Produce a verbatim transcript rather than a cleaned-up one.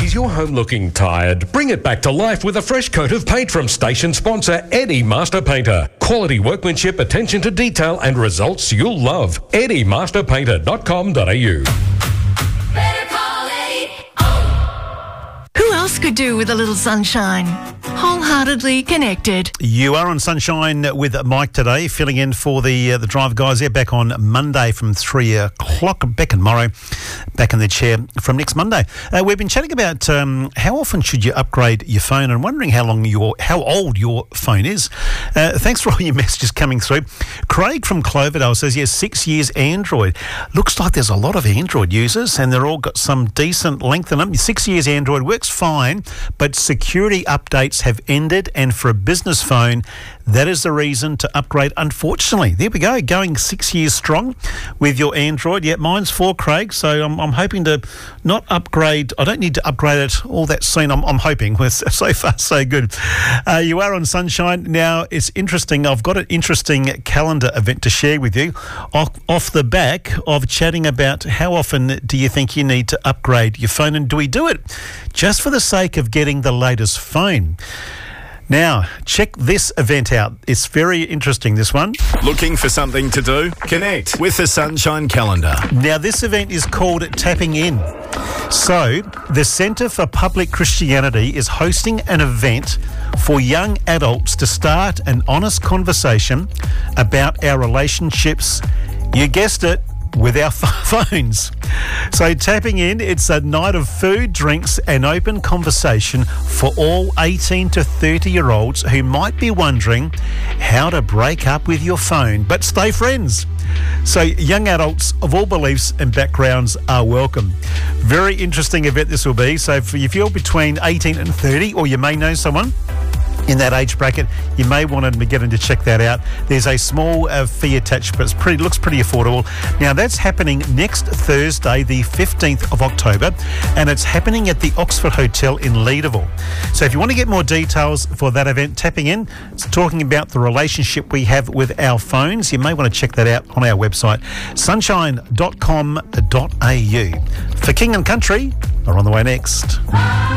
Is your home looking tired? Bring it back to life with a fresh coat of paint from station sponsor Eddie Master Painter. Quality workmanship, attention to detail and results you'll love. eddie master painter dot com dot a u. Who else could do with a little sunshine? Wholeheartedly connected. You are on Sunshine with Mike today, filling in for the uh, the drive guys. They're back on Monday from three o'clock. Back in Morrow, back in the chair from next Monday. Uh, we've been chatting about um, how often should you upgrade your phone, and wondering how long your how old your phone is. Uh, thanks for all your messages coming through. Craig from Cloverdale says, yes, six years Android. Looks like there's a lot of Android users, and they're all got some decent length in them. Six years Android works fine, but security updates have ended, and for a business phone, that is the reason to upgrade, unfortunately. There we go, going six years strong with your Android. Yeah, mine's four, Craig, so I'm, I'm hoping to not upgrade. I don't need to upgrade it all that soon, I'm, I'm hoping. So far, so good. Uh, you are on Sunshine. Now, it's interesting. I've got an interesting calendar event to share with you off, off the back of chatting about how often do you think you need to upgrade your phone, and do we do it just for the sake of getting the latest phone? Now, check this event out. It's very interesting, this one. Looking for something to do? Connect with the Sunshine Calendar. Now, this event is called Tapping In. So, the Centre for Public Christianity is hosting an event for young adults to start an honest conversation about our relationships, you guessed it, with our phones. So Tapping In, it's a night of food, drinks and open conversation for all eighteen to thirty year olds who might be wondering how to break up with your phone but stay friends. So young adults of all beliefs and backgrounds are welcome. Very interesting event this will be. So if you're between eighteen and thirty, or you may know someone in that age bracket, you may want to get in to check that out. There's a small uh, fee attached, but it's pretty, looks pretty affordable. Now, that's happening next Thursday, the fifteenth of October, and it's happening at the Oxford Hotel in Leederville. So if you want to get more details for that event, Tapping In, it's talking about the relationship we have with our phones. You may want to check that out on our website, sunshine dot com dot a u. For King and Country are on the way next.